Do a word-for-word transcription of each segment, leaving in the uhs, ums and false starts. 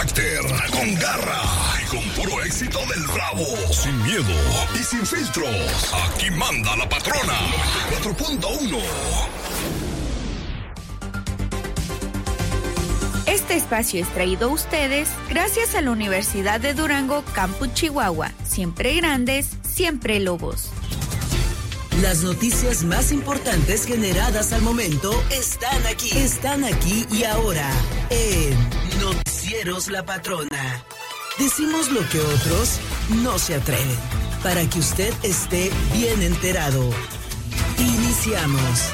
carácter, con garra y con puro éxito del rabo. Sin miedo y sin filtros. Aquí manda la patrona. noventa y cuatro punto uno. Este espacio es traído a ustedes gracias a la Universidad de Durango, Campus Chihuahua. Siempre grandes, siempre lobos. Las noticias más importantes generadas al momento están aquí. Están aquí y ahora en Noticieros La Patrona. Decimos lo que otros no se atreven, para que usted esté bien enterado. Iniciamos.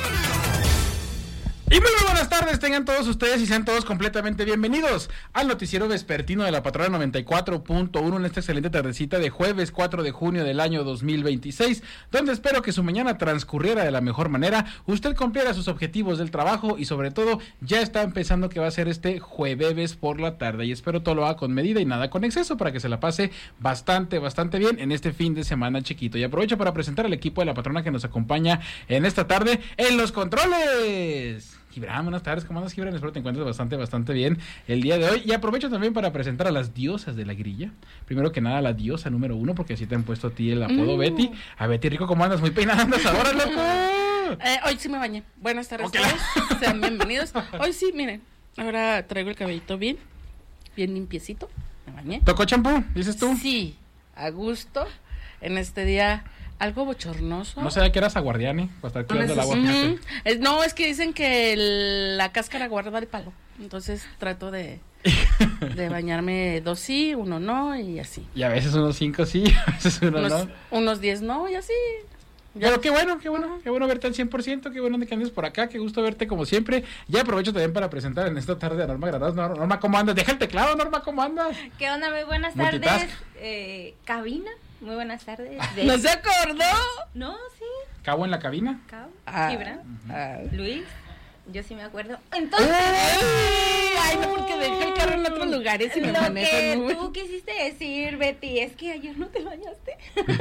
Y muy buenas tardes, tengan todos ustedes y sean todos completamente bienvenidos al noticiero vespertino de la Patrona noventa y cuatro punto uno en esta excelente tardecita de jueves cuatro de junio del año dos mil veintiséis, donde espero que su mañana transcurriera de la mejor manera, usted cumpliera sus objetivos del trabajo y sobre todo ya está empezando que va a ser este jueves por la tarde y espero todo lo haga con medida y nada con exceso para que se la pase bastante, bastante bien en este fin de semana chiquito. Y aprovecho para presentar al equipo de la Patrona que nos acompaña en esta tarde en los controles. Gibran, buenas tardes, ¿cómo andas, Gibran? Espero te encuentres bastante, bastante bien el día de hoy. Y aprovecho también para presentar a las diosas de la grilla. Primero que nada, la diosa número uno, porque así te han puesto a ti el apodo, mm. Betty. A Betty Rico, ¿cómo andas? Muy peinada andas ahora, loco. Eh, hoy sí me bañé. Buenas tardes okay. a todos, sean bienvenidos. Hoy sí, miren, ahora traigo el cabellito bien, bien limpiecito. Me bañé. ¿Tocó champú, dices tú? Sí, a gusto, en este día... algo bochornoso. No sabía que eras aguardiane, para estar cuidando el agua. Uh-huh. es, no, es que dicen que el, la cáscara guarda el palo. Entonces trato de, de bañarme dos sí, uno no y así. Y a veces unos cinco sí, a veces uno unos, no. Unos diez no y así. Ya. Pero qué bueno, qué bueno, qué bueno verte al cien por ciento, qué bueno que andes por acá, qué gusto verte como siempre. Y aprovecho también para presentar en esta tarde a Norma Granados. Norma, ¿cómo andas? Deja el teclado, Norma, ¿cómo andas? ¿Qué onda? Muy buenas tardes. Eh, cabina. Muy buenas tardes. De... ¿No se acordó? No, sí. ¿Cabo en la cabina? Cabo. Ah, Gibran. Uh-huh. Luis. Yo sí me acuerdo. Entonces. ¡Ay! Ay, no, porque dejé el carro en otros lugares y me manejan muy. Lo que tú quisiste decir, Betty, es que ayer no te bañaste.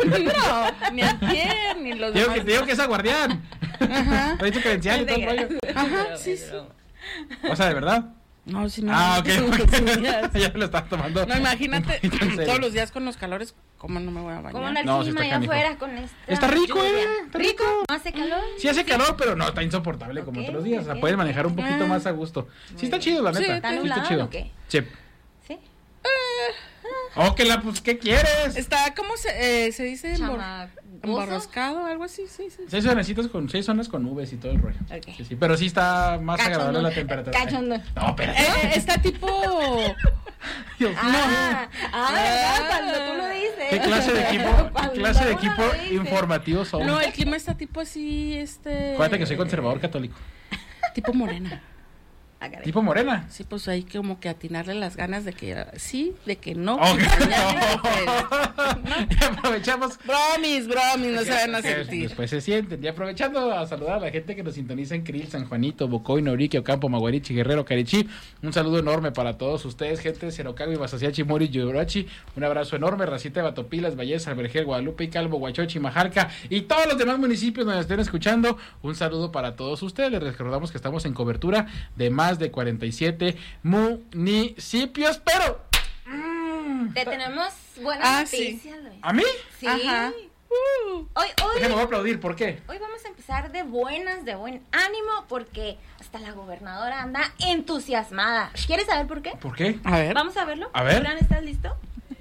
No, ni ayer, ni los digo demás. Que, te digo que es aguardián. Ajá. Te he dicho credencial y todo el rollo. Ajá, sí, sí. O sea, ¿de verdad? No, si no. Ah, ok. okay. Ya me lo estás tomando. No, imagínate, todos los días con los calores, ¿cómo no me voy a bañar? ¿Cómo anda el no, clima si allá afuera con esta Está rico, lluvia? eh. Está rico. ¿No hace calor? Sí hace calor, pero no está insoportable okay, como otros días. Okay. O sea, puedes manejar un poquito ah. más a gusto. Sí está chido, la neta. Sí, ¿está sí, nublado está chido. o qué? Sí. ¿Sí? Oh, que la, pues, ¿qué quieres? Está, ¿cómo se, eh, se dice? Emborrascado, algo así, sí, sí. Seis zonecitos con, seis zonas con nubes y todo el rollo. Okay. Sí, sí, pero sí está más Cachondo. agradable la temperatura. Cachondo. No, espérate. Eh, está tipo... Dios, ah, no. ah, ¿verdad? Cuando tú lo dices. ¿Qué clase de equipo, ¿qué clase de equipo informativo somos? No, el clima está tipo así, este... Acuérdate que soy conservador católico. Tipo morena. ¿Tipo morena? Sí, pues hay como que atinarle las ganas de que sí, de que no. Okay. ¿No? Y aprovechamos. Bromis, bromis, no se van a sentir. Después se sienten. Y aprovechando a saludar a la gente que nos sintoniza en Krill, San Juanito, Bocoy, Norique, Ocampo, Maguarichi, Guerrero, Carichí. Un saludo enorme para todos ustedes, gente de Cerocago, Ibasasiachi, Mori, Yurochi. Un abrazo enorme, Racita de Batopilas, Valles, Albergel, Guadalupe, Calvo, Huachochi, Majarca y todos los demás municipios donde estén escuchando. Un saludo para todos ustedes. Les recordamos que estamos en cobertura de más de cuarenta y siete municipios, pero mm, te tenemos buenas ah, noticias, sí. Luis. ¿A mí? Sí. Ajá. Uh. Hoy, hoy. Déjame voy a aplaudir, ¿por qué? Hoy vamos a empezar de buenas, de buen ánimo, porque hasta la gobernadora anda entusiasmada. ¿Quieres saber por qué? ¿Por qué? A ver. Vamos a verlo. A ver. Fran, ¿estás listo?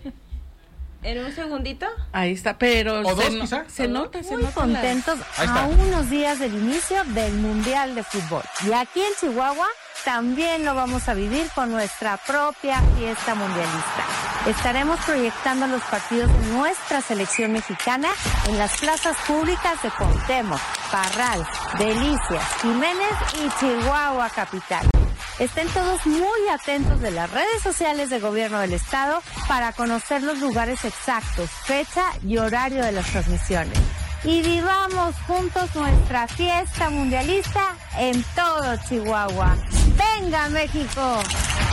En un segundito. Ahí está, pero ¿O se, dos, no, quizá? se nota, se Muy nota contentos la... a unos días del inicio del Mundial de Fútbol. Y aquí en Chihuahua también lo vamos a vivir con nuestra propia fiesta mundialista. Estaremos proyectando los partidos de nuestra selección mexicana en las plazas públicas de Cuauhtémoc, Parral, Delicias, Jiménez y Chihuahua Capital. Estén todos muy atentos de las redes sociales del gobierno del estado para conocer los lugares exactos, fecha y horario de las transmisiones. Y vivamos juntos nuestra fiesta mundialista en todo Chihuahua. ¡Venga, México!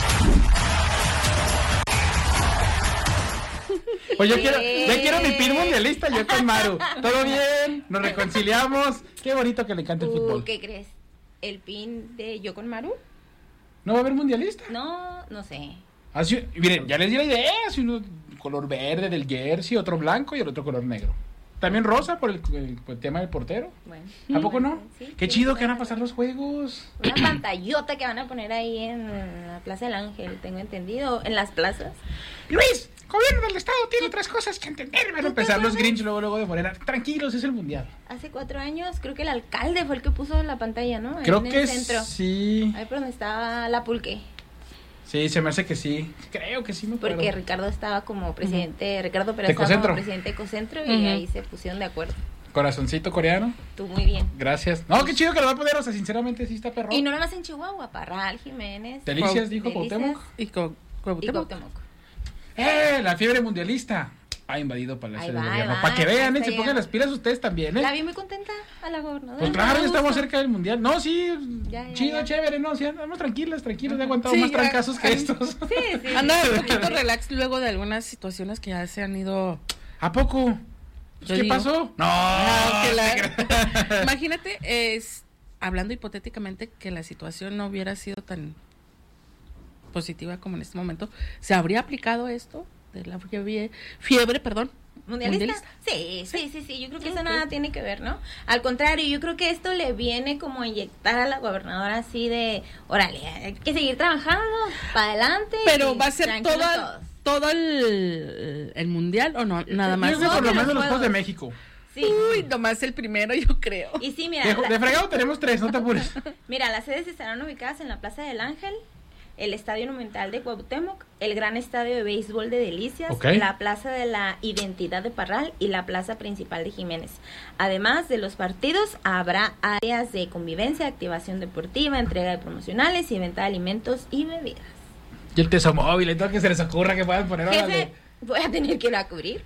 Pues yo quiero, ya quiero mi pin mundialista, yo con Maru. ¿Todo bien? ¿Nos reconciliamos? Qué bonito que le encanta el fútbol. ¿Qué crees? ¿El pin de yo con Maru? ¿No va a haber mundialista? No, no sé. Así, miren, ya les di la idea, así uno color verde del jersey, otro blanco y el otro color negro. También rosa por el, el, por el tema del portero. Bueno. ¿A poco no? Sí, Qué sí, chido sí, que van a sí. pasar los juegos. Una pantallota que van a poner ahí en la Plaza del Ángel, tengo entendido, en las plazas. Luis, gobierno del estado tiene otras cosas que entender. Van a empezar los Grinch luego, luego de Morena. Tranquilos, es el mundial. Hace cuatro años, creo que el alcalde fue el que puso la pantalla, ¿no? Ahí Creo en que el centro. sí. Ahí por donde estaba la pulque. Sí, se me hace que sí. Creo que sí me acuerdo. Porque Ricardo estaba como presidente, uh-huh. Ricardo Pérez De estaba Ecocentro. como presidente de Ecocentro y Uh-huh. ahí se pusieron de acuerdo. Corazoncito coreano. Tú muy bien. Gracias. No, qué chido que lo va a poner. O sea, sinceramente sí está perro. Y no nomás en Chihuahua, Parral, Jiménez. Delicias, dijo Delicias Cuauhtémoc. Y con Y Cuauhtémoc. Cuauhtémoc. ¡Eh! La fiebre mundialista ha invadido Palacio Ahí del va, ahí Gobierno. va, Para que vean, ahí ¿eh? Se está pongan llegando. las pilas ustedes también, ¿eh? La vi muy contenta a la gobernadora. Pues me claro, da ya estamos gusto. cerca del mundial. No, sí, Ya, ya, chido, ya. chévere, no, sí, andamos tranquilas, tranquilos, he aguantado Sí, más ya. trancazos que estos. Sí, sí. Anda un poquito relax luego de algunas situaciones que ya se han ido. ¿A poco? Pues, Yo ¿qué digo. pasó? No, Ah, que la- te creas. Imagínate, es hablando hipotéticamente que la situación no hubiera sido tan positiva como en este momento, ¿se habría aplicado esto de la fiebre, fiebre perdón, ¿Mundialista? mundialista? Sí, sí, sí, sí, yo creo que eso Ok. nada tiene que ver, ¿no? Al contrario, yo creo que esto le viene como a inyectar a la gobernadora así de, órale, hay que seguir trabajando, para adelante. Pero y va a ser tranquilos todo, todos. todo el, el mundial o no, nada Yo más. creo que No, por lo que los menos los Juegos de juegos. México. Sí. Uy, nomás el primero yo creo. Y sí, mira, De, la- de fregado tenemos tres, no te apures. mira, las sedes estarán ubicadas en la Plaza del Ángel, el Estadio Monumental de Cuauhtémoc, el Gran Estadio de Béisbol de Delicias, Ok. la Plaza de la Identidad de Parral y la Plaza Principal de Jiménez. Además de los partidos, habrá áreas de convivencia, activación deportiva, entrega de promocionales y venta de alimentos y bebidas. Y el tesomóvil, y todo que se les ocurra que puedan poner. Jefe, órale. voy a tener que ir a cubrir.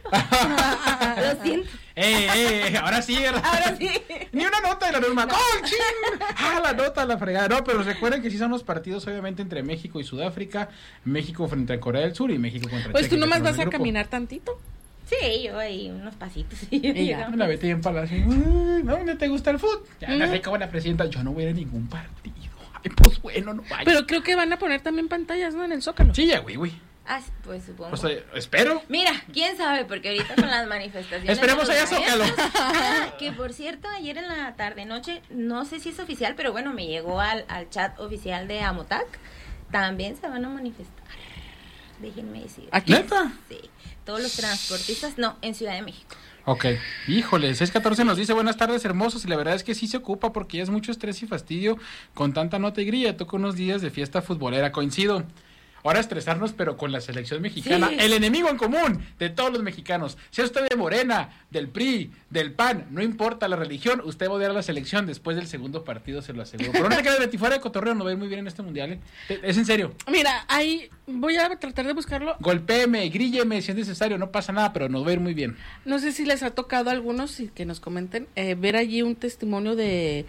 Lo siento. Eh, eh, ahora sí, ¿verdad? Ahora sí. Ni una nota de la norma. ¡Oh, ching! Ah, la nota, la fregada. No, pero recuerden que sí son los partidos, obviamente, entre México y Sudáfrica, México frente a Corea del Sur y México contra Pues tú Chequia, nomás que vas son a el grupo. caminar tantito. Sí, yo ahí unos pasitos y ya. llegamos. La vete en Palacio. Ay, ¿dónde te gusta el fútbol? Ya Mm. me sé como la presidenta. Yo no voy a ir a ningún partido. Ay, pues bueno, no vaya. Pero creo que van a poner también pantallas, ¿no? En el Zócalo. Sí, ya, güey, güey. Ah, pues supongo. O sea, espero. Mira, quién sabe, porque ahorita con las manifestaciones. Esperemos de los allá Zócalo. maestros- Ah, que por cierto, ayer en la tarde noche, no sé si es oficial, pero bueno, me llegó al, al chat oficial de Amotac. También se van a manifestar. Déjenme decir. ¿Aquí? ¿Neta? Sí, todos los transportistas, no, en Ciudad de México. Ok, híjole, seis catorce nos dice buenas tardes hermosos y la verdad es que sí se ocupa porque ya es mucho estrés y fastidio con tanta nota y grilla, toca unos días de fiesta futbolera, coincido. Ahora estresarnos pero con la selección mexicana, Sí. el enemigo en común de todos los mexicanos, sea usted de Morena, del P R I, del P A N, no importa la religión, usted va a odiar a la selección después del segundo partido, se lo aseguro. Pero no te quedes Betty, fuera de cotorreo, no va a ir muy bien en este mundial, ¿eh? Es en serio. Mira, ahí voy a tratar de buscarlo. Golpéeme, grílleme si es necesario, no pasa nada, pero nos va a ir muy bien. No sé si les ha tocado a algunos y que nos comenten eh, ver allí un testimonio de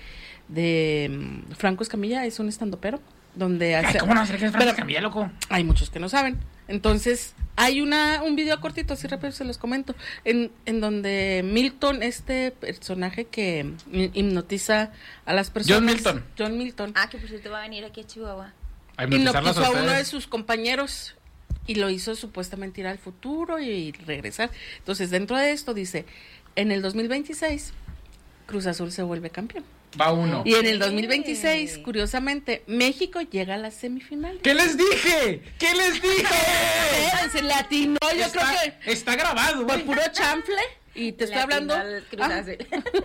de mm, Franco Escamilla, es un estandopero donde Ay, hace ¿cómo no va a ser que es Franco pero Escamilla, loco? hay muchos que no saben. Entonces, hay una un video cortito, así rápido se los comento, en, en donde Milton, este personaje que hi- hipnotiza a las personas. John Milton. John Milton. Ah, que por cierto va a venir aquí a Chihuahua. A hipnotizarlas Hipnotizó a uno ustedes. de sus compañeros y lo hizo supuestamente ir al futuro y regresar. Entonces, dentro de esto dice, en el dos mil veintiséis, Cruz Azul se vuelve campeón. Va uno. Y en el dos mil veintiséis, curiosamente, México llega a las semifinales. ¿Qué les dije? ¿Qué les dije? Se le atinó, yo está, creo que está grabado, por güey. puro chanfle. Y te Le estoy hablando. atinó al Cruz Ah, Azul.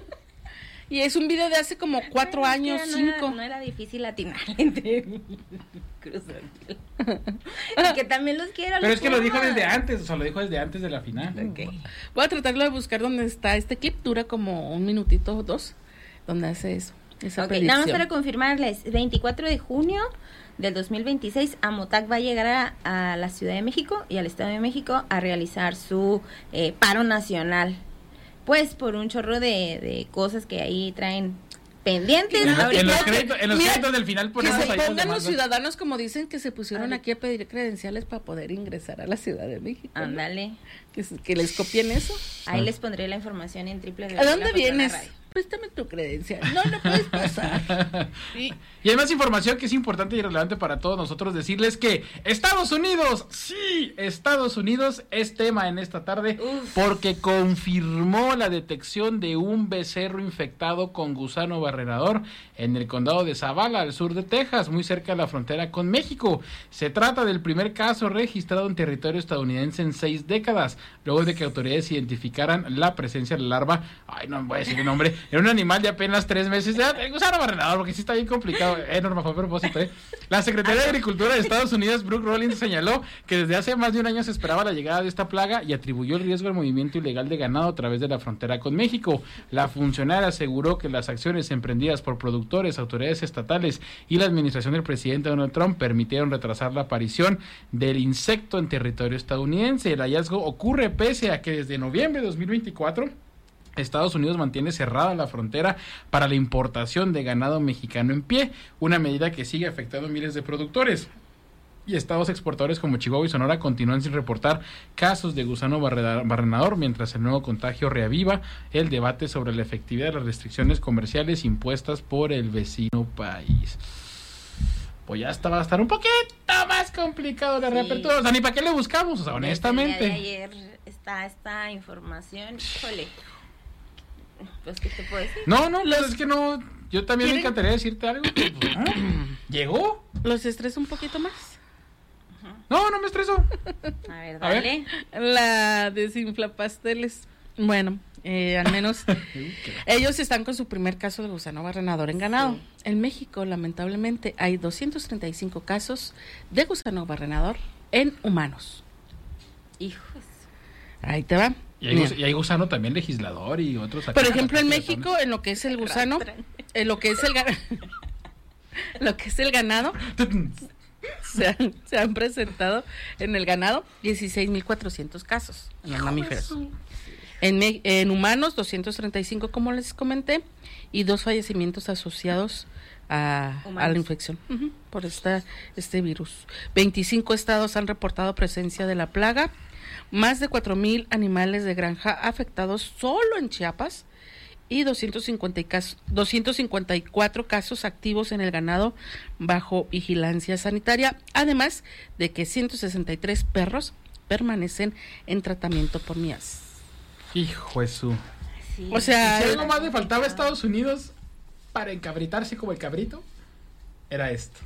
y es un video de hace como cuatro Bueno, años, es que no cinco. Era, no era difícil atinar entre Cruz Azul. Y que también los quiero. Pero los es que lo dijo Pumas. desde antes, o sea, lo dijo desde antes de la final. Ok. Voy a tratarlo de buscar dónde está este clip. Dura como un minutito o dos. Donde hace eso. Esa Ok, predicción. nada más para confirmarles, veinticuatro de junio del dos mil veintiséis, Amotac va a llegar a, a la Ciudad de México y al Estado de México a realizar su eh, paro nacional. Pues por un chorro de, de cosas que ahí traen pendientes. En, Ahorita- en los créditos, en los Mira, créditos del final Que ponemos se ahí las pongan los demandas. ciudadanos como dicen que se pusieron Ay. aquí a pedir credenciales para poder ingresar a la Ciudad de México. ¿no? Ándale. Que, se- que les copien eso. Ahí les pondré la información en triple. ¿A dónde vienes? préstame tu credencial. No, no puedes pasar. Y, y hay más información que es importante y relevante para todos nosotros decirles que Estados Unidos, sí, Estados Unidos es tema en esta tarde. Uf. Porque confirmó la detección de un becerro infectado con gusano barrenador en el condado de Zavala, al sur de Texas, muy cerca de la frontera con México. Se trata del primer caso registrado en territorio estadounidense en seis décadas, luego de que autoridades identificaran la presencia de la larva. Ay, no me voy a decir el nombre. Era un animal de apenas tres meses. El gusano barrenador, porque sí está bien complicado. Eh, Norma, fue a propósito, ¿eh? La Secretaría de Agricultura de Estados Unidos, Brooke Rollins, señaló que desde hace más de un año se esperaba la llegada de esta plaga y atribuyó el riesgo al movimiento ilegal de ganado a través de la frontera con México. La funcionaria aseguró que las acciones emprendidas por productores, autoridades estatales y la administración del presidente Donald Trump permitieron retrasar la aparición del insecto en territorio estadounidense. El hallazgo ocurre pese a que desde noviembre de dos mil veinticuatro Estados Unidos mantiene cerrada la frontera para la importación de ganado mexicano en pie, una medida que sigue afectando a miles de productores. Y estados exportadores como Chihuahua y Sonora continúan sin reportar casos de gusano barrenador, mientras el nuevo contagio reaviva el debate sobre la efectividad de las restricciones comerciales impuestas por el vecino país. Pues ya está, va a estar un poquito más complicado la sí. reapertura. O sea, ni para qué le buscamos, o sea, honestamente. Desde ayer está esta información, híjole. Pues, ¿qué te puedo decir? No, no, los, es que no. Yo también me encantaría decirte algo. Pues, ¿no? ¿Llegó? ¿Los estreso un poquito más? No, no me estreso. A ver, dale. A ver. La desinfla pasteles. Bueno, eh, al menos ellos están con su primer caso de gusano barrenador en ganado. Sí. En México, lamentablemente, hay doscientos treinta y cinco casos de gusano barrenador en humanos. Hijos. Ahí te va. Y hay, y hay gusano también legislador y otros. Por ejemplo, en México, en lo que es el gusano, en lo que es el ganado, lo que es el ganado, se han, se han presentado en el ganado dieciséis mil cuatrocientos casos en los mamíferos. En, en humanos, doscientos treinta y cinco, como les comenté, y dos fallecimientos asociados a, a la infección uh-huh, por esta, este virus. veinticinco estados han reportado presencia de la plaga. Más de cuatro mil animales de granja afectados solo en Chiapas y doscientos cincuenta y casos, doscientos cincuenta y cuatro casos activos en el ganado bajo vigilancia sanitaria, además de que ciento sesenta y tres perros permanecen en tratamiento por M I A S. Hijo de su... Sí. O sea, si algo más le faltaba a Estados Unidos para encabritarse como el cabrito, era esto.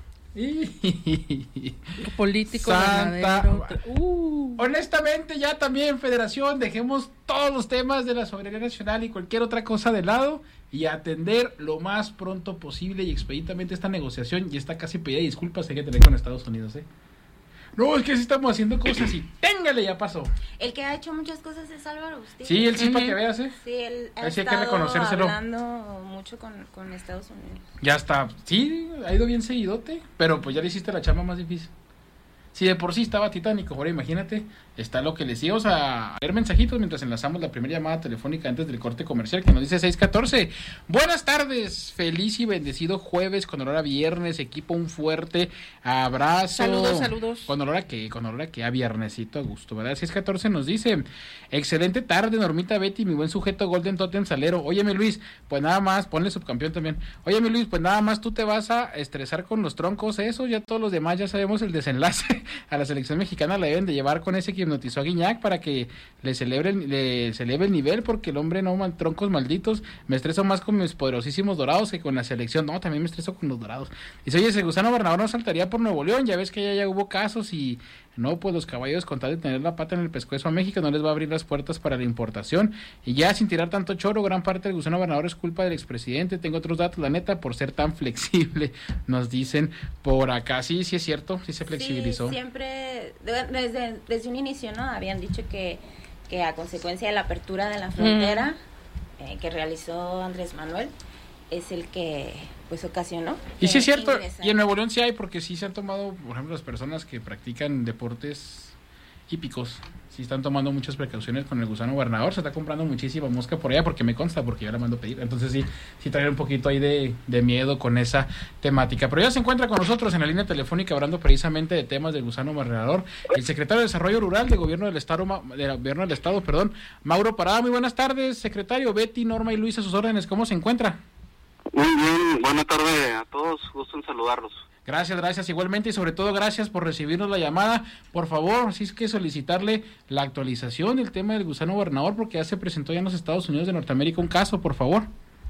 Político, Santa... ganadero. Uh. Honestamente, ya también, Federación, dejemos todos los temas de la soberanía nacional y cualquier otra cosa de lado y atender lo más pronto posible y expeditamente esta negociación y esta casi pedida de disculpas que hay que tener con Estados Unidos, ¿eh? No, es que sí estamos haciendo cosas y téngale, ya pasó. El que ha hecho muchas cosas es Álvaro Agustín. Sí, él sí, uh-huh. para que veas, ¿eh? Sí, él ha Así estado hay que reconocérselo. hablando mucho con, con Estados Unidos. Ya está, sí, ha ido bien seguidote, pero pues ya le hiciste la chamba más difícil. Si de por sí estaba titánico, ahora imagínate, está lo que les íbamos a ver mensajitos mientras enlazamos la primera llamada telefónica antes del corte comercial que nos dice seis catorce. Buenas tardes, feliz y bendecido jueves con olor a viernes, equipo, un fuerte abrazo. Saludos, saludos. Con olor a que, con olor a que a viernesito a gusto, ¿verdad? seis catorce nos dice, excelente tarde, Normita, Betty, mi buen sujeto Golden Totem Salero. Óyeme Luis, pues nada más, ponle subcampeón también. Óyeme Luis, pues nada más tú te vas a estresar con los troncos, eso, ya todos los demás ya sabemos el desenlace. A la selección mexicana la deben de llevar con ese que hipnotizó a Guiñac para que le celebren, le se eleve el nivel, porque el hombre no mal troncos malditos. Me estreso más con mis poderosísimos dorados que con la selección. No, también me estreso con los dorados. Dice, oye, ese gusano barrenador no saltaría por Nuevo León, ya ves que ya, ya hubo casos y no, pues los caballos con tal de tener la pata en el pescuezo a México no les va a abrir las puertas para la importación. Y ya sin tirar tanto choro, gran parte del gusano barrenador es culpa del expresidente. Tengo otros datos, la neta, por ser tan flexible, nos dicen por acá. Sí, sí es cierto, sí se flexibilizó. Sí, siempre, desde, desde un inicio, ¿no? Habían dicho que, que a consecuencia de la apertura de la frontera mm. eh, que realizó Andrés Manuel, es el que pues ocasionó. Y sí es cierto, ingresar. Y en Nuevo León sí hay, porque sí se han tomado, por ejemplo, las personas que practican deportes hípicos, si están tomando muchas precauciones con el gusano gobernador. Se está comprando muchísima mosca por allá porque me consta, porque yo la mando a pedir. Entonces sí, sí trae un poquito ahí de, de miedo con esa temática. Pero ya se encuentra con nosotros en la línea telefónica hablando precisamente de temas del gusano gobernador, el secretario de Desarrollo Rural del Gobierno del Estado, del Gobierno del Estado, perdón, Mauro Parada. Muy buenas tardes, secretario. Betty, Norma y Luis a sus órdenes. ¿Cómo se encuentra? Muy bien, buena tarde a todos, gusto en saludarlos. Gracias, gracias igualmente y sobre todo gracias por recibirnos la llamada. Por favor, si es que solicitarle la actualización del tema del gusano gobernador porque ya se presentó ya en los Estados Unidos de Norteamérica un caso, por favor.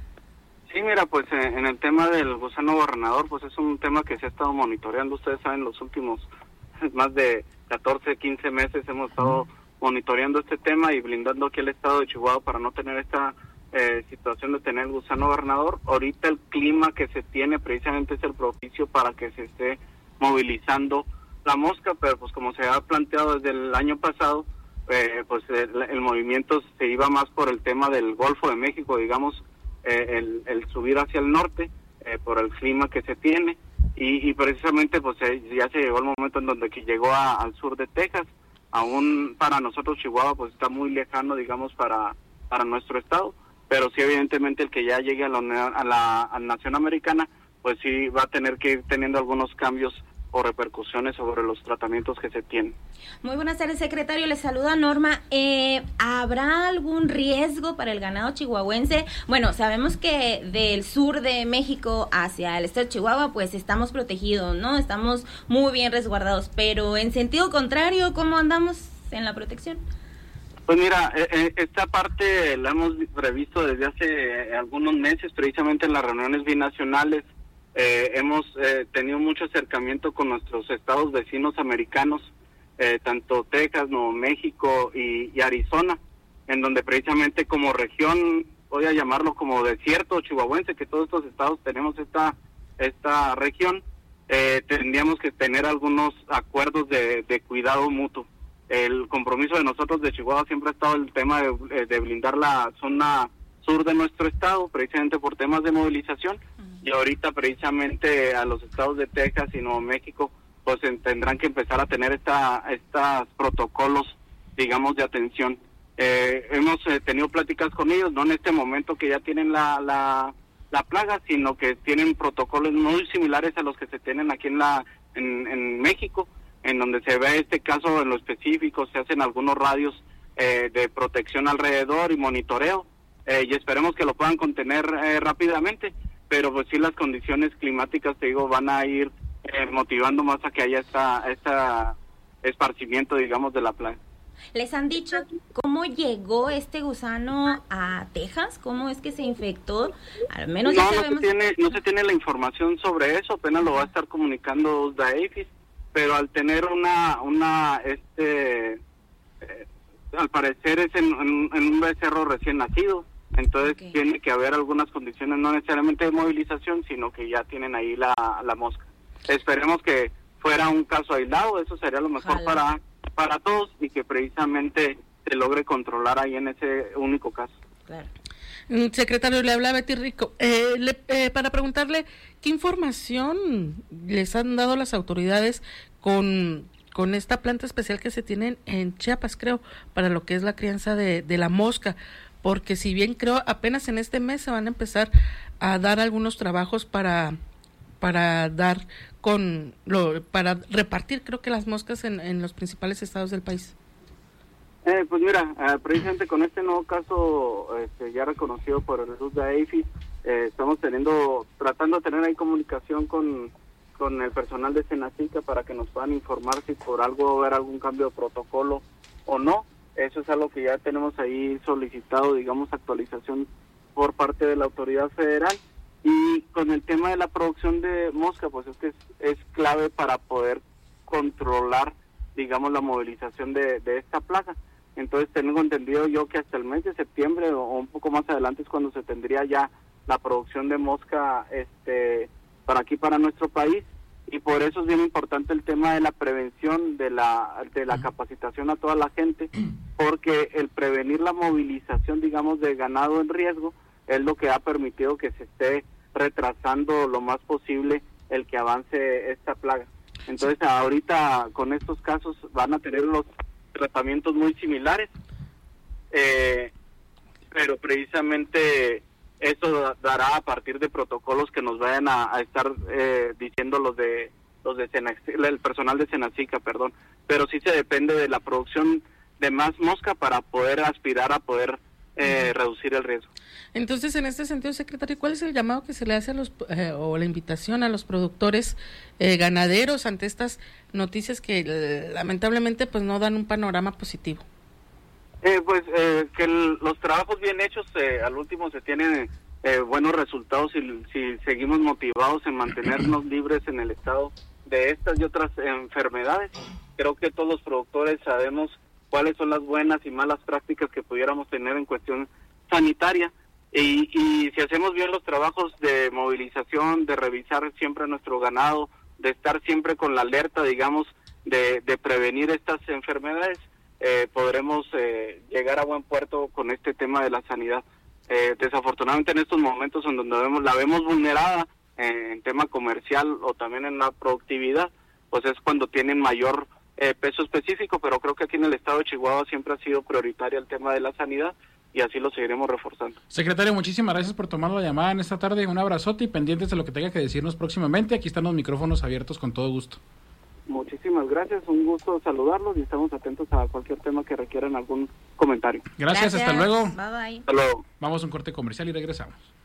Sí, mira, pues eh, en el tema del gusano gobernador, pues es un tema que se ha estado monitoreando. Ustedes saben, los últimos más de catorce, quince meses hemos estado monitoreando este tema y blindando aquí el estado de Chihuahua para no tener esta Eh, situación de tener el gusano gobernador. Ahorita el clima que se tiene precisamente es el propicio para que se esté movilizando la mosca, pero pues como se ha planteado desde el año pasado, eh, pues el, el movimiento se iba más por el tema del Golfo de México, digamos, eh, el, el subir hacia el norte, eh, por el clima que se tiene, y, y precisamente pues eh, ya se llegó el momento en donde que llegó a, al sur de Texas. Aún para nosotros Chihuahua pues está muy lejano, digamos, para, para nuestro estado, pero sí evidentemente el que ya llegue a la, a la a nación americana, pues sí va a tener que ir teniendo algunos cambios o repercusiones sobre los tratamientos que se tienen. Muy buenas tardes, secretario, le saluda Norma. Eh, ¿Habrá algún riesgo para el ganado chihuahuense? Bueno, sabemos que del sur de México hacia el estado de Chihuahua, pues estamos protegidos, ¿no? Estamos muy bien resguardados, pero en sentido contrario, ¿cómo andamos en la protección? Pues mira, eh, esta parte la hemos previsto desde hace algunos meses, precisamente en las reuniones binacionales. Eh, hemos eh, tenido mucho acercamiento con nuestros estados vecinos americanos, eh, tanto Texas, Nuevo México y, y Arizona, en donde precisamente como región, voy a llamarlo como desierto chihuahuense, que todos estos estados tenemos esta esta región, eh, tendríamos que tener algunos acuerdos de, de cuidado mutuo. El compromiso de nosotros de Chihuahua siempre ha estado el tema de, de blindar la zona sur de nuestro estado, precisamente por temas de movilización, uh-huh. Y ahorita precisamente a los estados de Texas y Nuevo México, pues tendrán que empezar a tener esta estos protocolos, digamos, de atención. Eh, hemos eh, tenido pláticas con ellos, no en este momento que ya tienen la, la, la plaga, sino que tienen protocolos muy similares a los que se tienen aquí en, la, en, en México, en donde se ve este caso en lo específico, se hacen algunos radios eh, de protección alrededor y monitoreo, eh, y esperemos que lo puedan contener eh, rápidamente, pero pues sí las condiciones climáticas, te digo, van a ir eh, motivando más a que haya esta, esta esparcimiento, digamos, de la plaga. ¿Les han dicho cómo llegó este gusano a Texas? ¿Cómo es que se infectó? Al menos no, ya sabemos... no, se tiene, no se tiene la información sobre eso, apenas lo va a estar comunicando U S D A A P H I S, pero al tener una, una este, eh, al parecer es en, en, en un becerro recién nacido, entonces okay. Tiene que haber algunas condiciones, no necesariamente de movilización, sino que ya tienen ahí la, la mosca. Esperemos que fuera un caso aislado, eso sería lo mejor Ojalá. para para todos y que precisamente se logre controlar ahí en ese único caso. Claro. Secretario, le habla Betty Rico. Eh, le, eh, para preguntarle, ¿qué información les han dado las autoridades con, con esta planta especial que se tiene en Chiapas, creo, para lo que es la crianza de, de la mosca? Porque si bien creo, apenas en este mes se van a empezar a dar algunos trabajos para... para dar con lo para repartir creo que las moscas en, en los principales estados del país. Eh, pues mira, eh, precisamente con este nuevo caso este, ya reconocido por el U S D A A P H I S, eh, estamos teniendo tratando de tener ahí comunicación con con el personal de Senacica para que nos puedan informar si por algo va a haber algún cambio de protocolo o no. Eso es algo que ya tenemos ahí solicitado, digamos, actualización por parte de la autoridad federal. Y con el tema de la producción de mosca, pues es que es, es clave para poder controlar, digamos, la movilización de, de esta plaga. Entonces tengo entendido yo que hasta el mes de septiembre o un poco más adelante es cuando se tendría ya la producción de mosca este para aquí, para nuestro país. Y por eso es bien importante el tema de la prevención, de la de la capacitación a toda la gente, porque el prevenir la movilización, digamos, de ganado en riesgo, es lo que ha permitido que se esté retrasando lo más posible el que avance esta plaga. Entonces ahorita con estos casos van a tener los tratamientos muy similares, eh, pero precisamente eso dará a partir de protocolos que nos vayan a, a estar eh, diciendo los de los de Senacica, el personal de Senacica, perdón, pero sí se depende de la producción de más mosca para poder aspirar a poder eh, reducir el riesgo. Entonces, en este sentido, secretario, ¿cuál es el llamado que se le hace a los eh, o la invitación a los productores eh, ganaderos ante estas noticias que eh, lamentablemente pues no dan un panorama positivo? Eh, pues eh, que el, los trabajos bien hechos eh, al último se tienen eh, buenos resultados si, si seguimos motivados en mantenernos libres en el estado de estas y otras enfermedades. Creo que todos los productores sabemos cuáles son las buenas y malas prácticas que pudiéramos tener en cuestión sanitaria y, y si hacemos bien los trabajos de movilización, de revisar siempre nuestro ganado, de estar siempre con la alerta, digamos, de, de prevenir estas enfermedades, Eh, podremos eh, llegar a buen puerto con este tema de la sanidad. Eh, desafortunadamente en estos momentos en donde vemos, la vemos vulnerada eh, en tema comercial o también en la productividad, pues es cuando tienen mayor eh, peso específico, pero creo que aquí en el estado de Chihuahua siempre ha sido prioritario el tema de la sanidad y así lo seguiremos reforzando. Secretario, muchísimas gracias por tomar la llamada en esta tarde, un abrazote y pendientes de lo que tenga que decirnos próximamente, aquí están los micrófonos abiertos con todo gusto. Muchísimas gracias, un gusto saludarlos y estamos atentos a cualquier tema que requieran algún comentario. Gracias, Gracias. hasta luego. Bye bye. Hasta luego. Vamos a un corte comercial y regresamos.